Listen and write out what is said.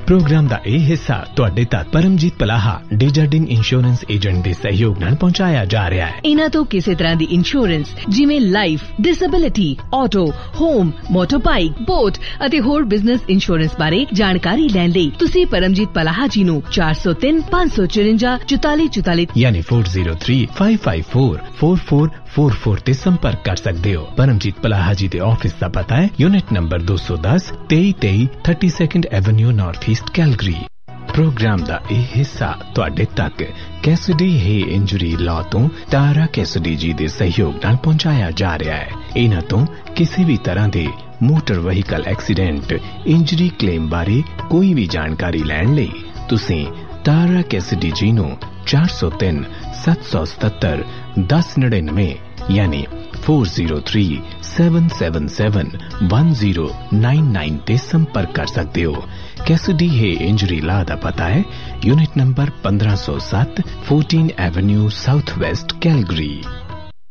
Programme दा ਇਹ ਹਿੱਸਾ ਤੁਹਾਡੇ ਤੱਕ ਪਰਮਜੀਤ ਪਲਾਹਾ ਡੇਜਰਡਿੰਗ ਇੰਸ਼ੋਰੈਂਸ ਏਜੰਟ ਦੇ ਸਹਿਯੋਗ ਨਾਲ ਪਹੁੰਚਾਇਆ ਜਾ ਰਿਹਾ ਹੈ। ਇਹਨਾਂ ਤੋਂ ਕਿਸੇ ਤਰ੍ਹਾਂ ਦੀ ਇੰਸ਼ੋਰੈਂਸ ਜਿਵੇਂ life, disability, auto, home, ਮੋਟਰਬਾਈਕ, boat ਅਤੇ ਹੋਰ ਬਿਜ਼ਨਸ ਇੰਸ਼ੋਰੈਂਸ ਬਾਰੇ ਜਾਣਕਾਰੀ ਲੈਣ ਲਈ ਤੁਸੀਂ ਪਰਮਜੀਤ ਪਲਾਹਾ ਜੀ ਨੂੰ 403 554 4444 ਯਾਨੀ 4035544444 ਤੇ ਸੰਪਰਕ ਕਰ ਸਕਦੇ ਹੋ। ਪਰਮਜੀਤ ਪਲਾਹਾ ਜੀ ਦੇ ਆਫਿਸ ਦਾ ਪਤਾ ਹੈ unit number 210 2323 32nd Avenue north east Calgary. Programme ਦਾ ਇਹ ਹਿੱਸਾ ਤੁਹਾਡੇ ਤੱਕ ਕੈਸਿਡੀ ਹੈ ਇੰਜਰੀ ਲਾਅ ਤੋਂ ਤਾਰਾ ਕੈਸਿਡੀ ਜੀ ਦੇ ਸਹਿਯੋਗ ਨਾਲ ਪਹੁੰਚਾਇਆ ਜਾ ਰਿਹਾ ਹੈ। ਇਹਨਾਂ ਤੋਂ ਕਿਸੇ ਵੀ ਤਰ੍ਹਾਂ ਦੇ motor vehicle accident injury claim ਬਾਰੇ ਕੋਈ ਵੀ ਜਾਣਕਾਰੀ ਲੈਣ ਲਈ ਤੁਸੀਂ ਤਾਰਾ ਕੈਸਿਡੀ ਜੀ ਨੂੰ 403 777 1099 यानी 4037771099 ਤੇ ਸੰਪਰਕ ਕਰ ਸਕਦੇ ਹੋ। ਕੈਸਿਡੀ ਹੈ ਇੰਜਰੀ ਲਾ ਦਾ ਪਤਾ ਹੈ unit number 1507 14 Avenue south west Calgary.